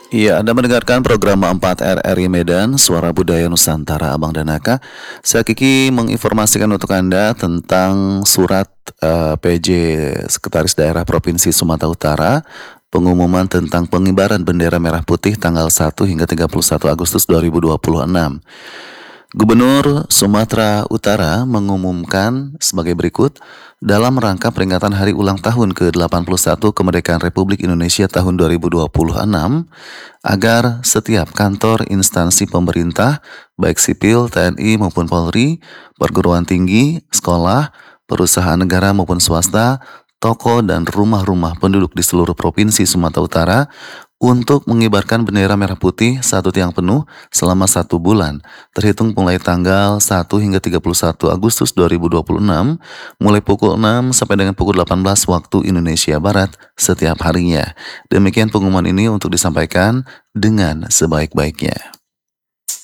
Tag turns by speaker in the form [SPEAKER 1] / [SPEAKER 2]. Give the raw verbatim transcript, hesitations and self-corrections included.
[SPEAKER 1] Iya, Anda mendengarkan program empat R R I Medan, Suara Budaya Nusantara, Abang dan Aka. Saya Kiki menginformasikan untuk Anda tentang surat eh, P J Sekretaris Daerah Provinsi Sumatera Utara, pengumuman tentang pengibaran bendera merah putih tanggal satu hingga tiga puluh satu Agustus dua ribu dua puluh enam. Gubernur Sumatera Utara mengumumkan sebagai berikut, dalam rangka peringatan Hari Ulang Tahun ke delapan puluh satu Kemerdekaan Republik Indonesia tahun dua ribu dua puluh enam, agar setiap kantor instansi pemerintah, baik sipil, T N I maupun Polri, perguruan tinggi, sekolah, perusahaan negara maupun swasta, toko dan rumah-rumah penduduk di seluruh provinsi Sumatera Utara untuk mengibarkan bendera merah putih satu tiang penuh selama satu bulan, terhitung mulai tanggal satu hingga tiga puluh satu Agustus dua ribu dua puluh enam, mulai pukul enam sampai dengan pukul delapan belas waktu Indonesia Barat setiap harinya. Demikian pengumuman ini untuk disampaikan dengan sebaik-baiknya.